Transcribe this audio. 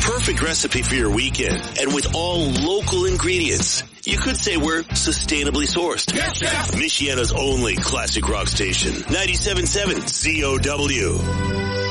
perfect recipe for your weekend. And with all local ingredients, you could say we're sustainably sourced. Yes, Chef. Michiana's only classic rock station, 97.7 ZOW.